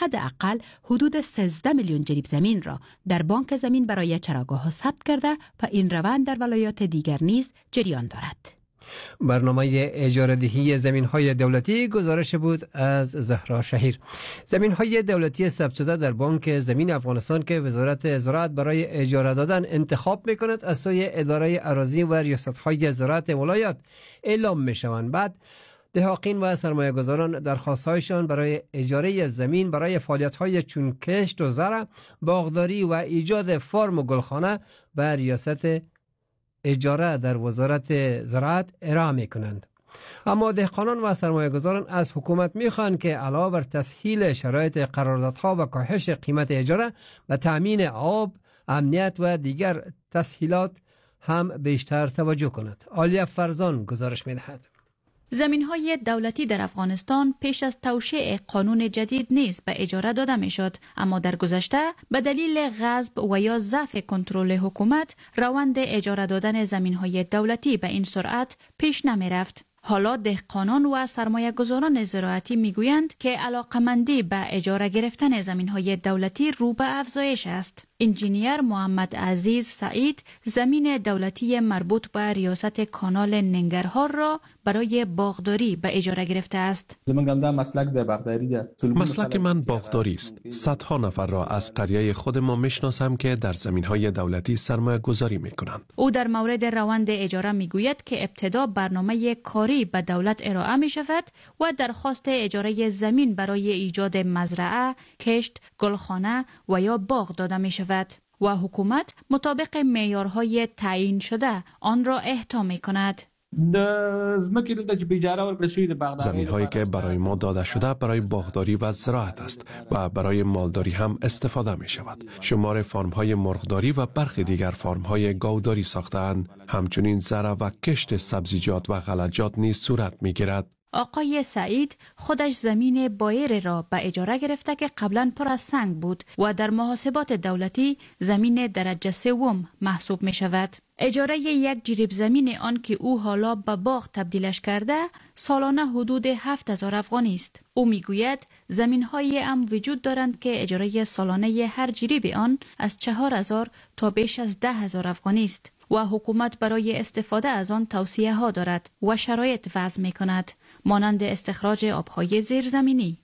حداقل حدود 13 میلیون جریب زمین را در بانک زمین برای چراگاه‌ها ثبت کرده و این روند در ولایات دیگر نیز جریان دارد. برنامه اجاره دهی زمین‌های دولتی گزارش بود از زهرا شهیر. زمین‌های دولتی ثبت شده در بانک زمین افغانستان که وزارت زراعت برای اجاره دادن انتخاب می‌کند از سوی اداره اراضی و ریاست‌های زراعت ولایات اعلام می‌شوند. بعد دهاقین و سرمایه‌گذاران درخواست‌هایشان برای اجاره زمین برای فعالیت‌های چون کشت و زرع، باغداری و ایجاد فارم و گلخانه به ریاست اجاره در وزارت زراعت ارائه می کنند. اما دهقانان و سرمایه‌گذاران از حکومت می خواهند که علاوه بر تسهیل شرایط قراردادها و کاهش قیمت اجاره و تأمین آب، امنیت و دیگر تسهیلات هم بیشتر توجه کند. عالیه فرزان گزارش می دهد. زمین‌های دولتی در افغانستان پیش از توشیع قانون جدید نیز به اجاره داده می‌شد، اما در گذشته به دلیل غصب و یا ضعف کنترل حکومت روند اجاره دادن زمین‌های دولتی به این سرعت پیش نمی‌رفت. حالا دهقانان و سرمایه‌گذاران زراعتی می‌گویند که علاقمندی به اجاره گرفتن زمین‌های دولتی رو به افزایش است. انجینیر محمد عزیز سعید زمین دولتی مربوط به ریاست کانال ننگرهار را برای باغداری به اجاره گرفته است. مسلک من باغداری است. صدها نفر را از قریه خود ما میشناسم که در زمین‌های دولتی سرمایه گذاری می‌کنند. او در مورد روند اجاره می‌گوید که ابتدا برنامه کاری به دولت ارائه می‌شود و درخواست اجاره زمین برای ایجاد مزرعه، کشت، گلخانه و یا باغ داده می‌شود و حکومت مطابق معیارهای تعیین شده آن را احیا می‌کند. زمین هایی که برای ما داده شده برای باغداری و زراعت است و برای مالداری هم استفاده می شود. شمار فارم های مرغداری و برخی دیگر فارم های گاوداری ساختند. همچنین زرع و کشت سبزیجات و غلجات نیز صورت می گیرد. آقای سعید خودش زمین بایر را به اجاره گرفته که قبلا پر از سنگ بود و در محاسبات دولتی زمین درجه سوم محسوب می شود. اجاره یک جریب زمین آن که او حالا به باغ تبدیلش کرده سالانه حدود 7000 افغانی است. او می گوید زمین های هم وجود دارند که اجاره سالانه هر جریب آن از 4000 تا بیش از 10000 افغانی است و حکومت برای استفاده از آن توصیه ها دارد و شرایط وضع می کند، مانند استخراج آبهای زیرزمینی.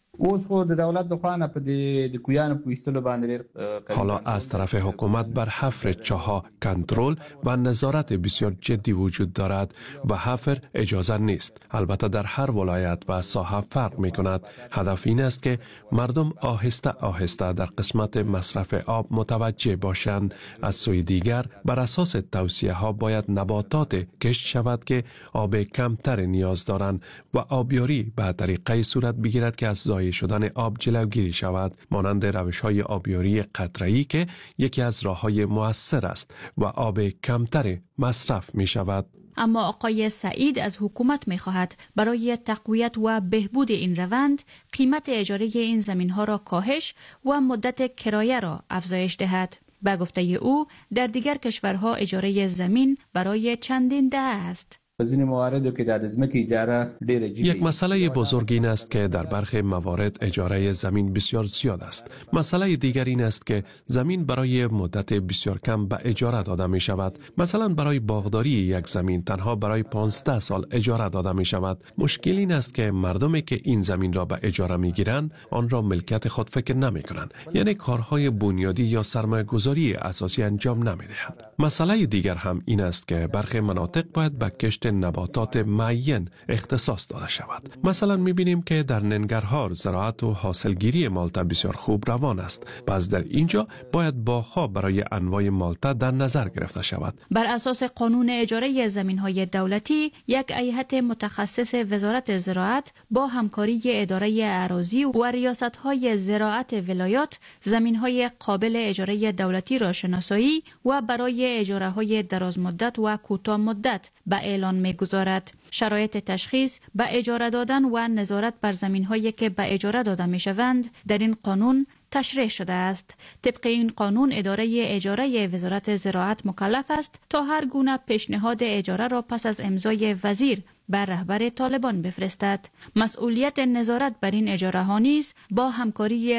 حالا از طرف حکومت بر حفر چاها کنترل و نظارت بسیار جدی وجود دارد و حفر اجازه نیست. البته در هر ولایت و ساحه فرق می کند. هدف این است که مردم آهسته آهسته در قسمت مصرف آب متوجه باشند. از سوی دیگر بر اساس توصیه ها باید نباتات کشت شود که آب کمتر نیاز دارند و آبیاری به طریقه صورت بگیرد که از ضایع شدن آب جلوگیری شود، مانند روش‌های آبیاری قطره‌ای که یکی از راه‌های مؤثر است و آب کمتر مصرف می شود. اما آقای سعید از حکومت می خواهد برای تقویت و بهبود این روند قیمت اجاره این زمین‌ها را کاهش و مدت کرایه را افزایش دهد. به گفته او در دیگر کشورها اجاره زمین برای چندین دهه است. یک مسئله بزرگ این است که در برخی موارد اجاره زمین بسیار زیاد است. مسئله دیگر این است که زمین برای مدت بسیار کم به اجاره داده می شود. مثلا برای باغداری یک زمین تنها برای 15 سال اجاره داده می شود. مشکل این است که مردمی که این زمین را به اجاره می گیرند آن را ملکیت خود فکر نمی کنند. یعنی کارهای بنیادی یا سرمایه گذاری اساسی انجام نمی دهند. مسئله دیگر هم این است که برخی مناطق باید به کشت نباتات معین اختصاص داده شود. مثلا می‌بینیم که در ننگرهار زراعت و حاصلگیری مالته بسیار خوب روان است. پس در اینجا باید باغ‌ها برای انواع مالته در نظر گرفته شود. بر اساس قانون اجاره زمین‌های دولتی، یک هیئت متخصص وزارت زراعت با همکاری اداره اراضی و ریاست‌های زراعت ولایات زمین‌های قابل اجاره دولتی را شناسایی و برای اجاره‌های دراز مدت و کوتاه مدت به اعلان می‌گذارد. شرایط تشخیص به اجاره دادن و نظارت بر زمین‌هایی که به اجاره داده می‌شوند در این قانون تشریح شده است. طبق این قانون اداره اجاره وزارت زراعت مکلف است تا هر گونه پیشنهاد اجاره را پس از امضای وزیر بر رهبر طالبان بفرستد. مسئولیت نظارت بر این اجاره ها نیز با همکاری